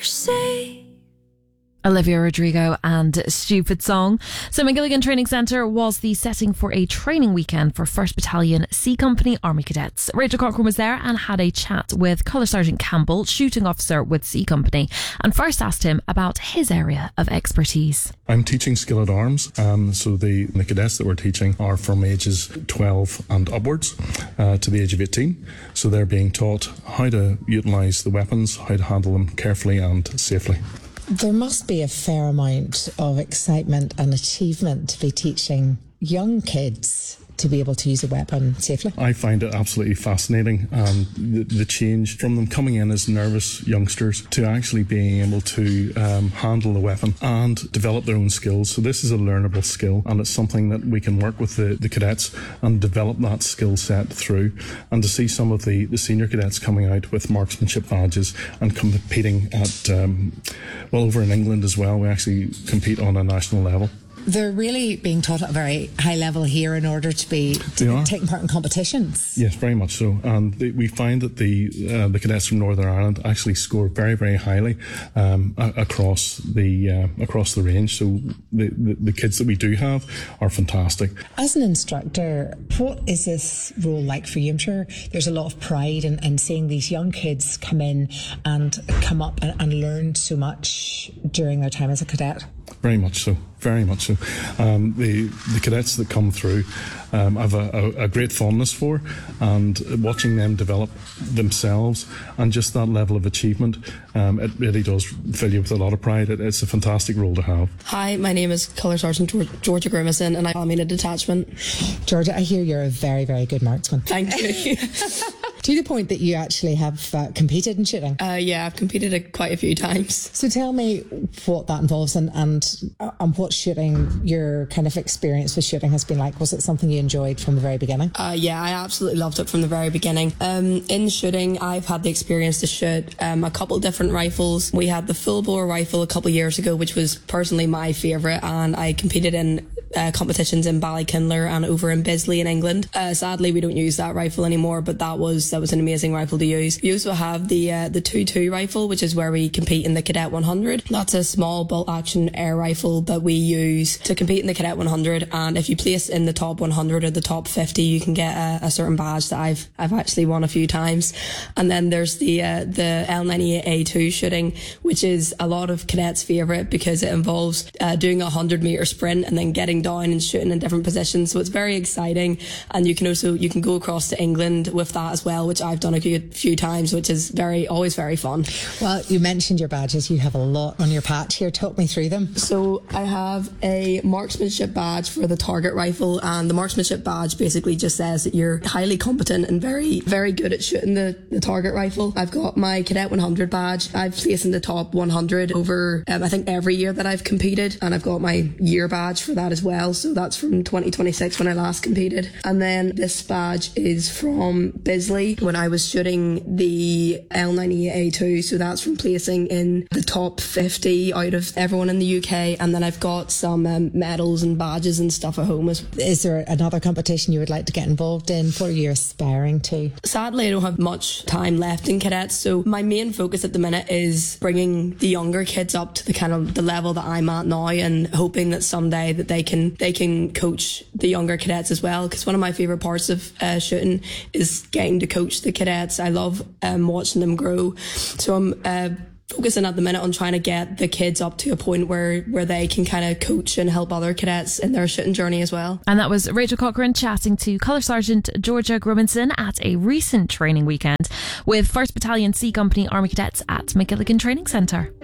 say. Olivia Rodrigo and Stupid Song. So Magilligan Training Centre was the setting for a training weekend for 1st Battalion C Company Army Cadets. Rachel Cochrane was there and had a chat with Colour Sergeant Campbell, shooting officer with C Company, and first asked him about his area of expertise. I'm teaching skill at arms, so the cadets that we're teaching are from ages 12 and upwards to the age of 18. So they're being taught how to utilise the weapons, how to handle them carefully and safely. There must be a fair amount of excitement and achievement to be teaching young kids to be able to use a weapon safely. I find it absolutely fascinating, the change from them coming in as nervous youngsters to actually being able to handle a weapon and develop their own skills. So this is a learnable skill, and it's something that we can work with the cadets and develop that skill set through. And to see some of the senior cadets coming out with marksmanship badges and competing at, over in England as well, we actually compete on a national level. They're really being taught at a very high level here in order to be taking part in competitions. Yes, very much so. And we find that the cadets from Northern Ireland actually score very, very highly across the range. So the kids that we do have are fantastic. As an instructor, what is this role like for you? I'm sure there's a lot of pride in seeing these young kids come in and come up and learn so much during their time as a cadet. Very much so. Very much so. The cadets that come through I've a great fondness for, and watching them develop themselves and just that level of achievement, it really does fill you with a lot of pride. It's a fantastic role to have. Hi, my name is Colour Sergeant Georgia Grimison, and I'm in a detachment. Georgia, I hear you're a very, very good marksman. Thank you. To the point that you actually have competed in shooting. Yeah, I've competed quite a few times. So tell me what that involves and what shooting, your kind of experience with shooting has been like. Was it something you enjoyed from the very beginning? Yeah, I absolutely loved it from the very beginning. In shooting, I've had the experience to shoot a couple different rifles. We had the full bore rifle a couple of years ago, which was personally my favourite, and I competed in competitions in Ballykindler and over in Bisley in England. Sadly, we don't use that rifle anymore, but that was an amazing rifle to use. We also have the 2.2 rifle, which is where we compete in the Cadet 100. That's a small bolt action air rifle that we use to compete in the Cadet 100, and if you place in the top 100 or the top 50, you can get a certain badge that I've actually won a few times. And then there's the L98A2 shooting, which is a lot of cadets' favourite because it involves doing a 100-metre sprint and then getting down and shooting in different positions. So it's very exciting, and you can go across to England with that as well, which I've done a good few times, which is always very fun. Well, you mentioned your badges. You have a lot on your patch here. Talk me through them. So I have a marksmanship badge for the target rifle, and the marksmanship badge basically just says that you're highly competent and very, very good at shooting the target rifle. I've got my Cadet 100 badge. I've placed in the top 100 over I think every year that I've competed, and I've got my year badge for that as well. So that's from 2026 when I last competed. And then this badge is from Bisley when I was shooting the L98A2. So that's from placing in the top 50 out of everyone in the UK. And then I've got some medals and badges and stuff at home. Is there another competition you would like to get involved in? What are you aspiring to? Sadly, I don't have much time left in cadets, so my main focus at the minute is bringing the younger kids up to the kind of the level that I'm at now, and hoping that someday that they can coach the younger cadets as well, because one of my favourite parts of shooting is getting to coach the cadets. I love watching them grow. So I'm focusing at the minute on trying to get the kids up to a point where they can kind of coach and help other cadets in their shooting journey as well. And that was Rachel Cochrane chatting to Colour Sergeant Georgia Grimison at a recent training weekend with 1st Battalion C Company Army Cadets at Magilligan Training Centre.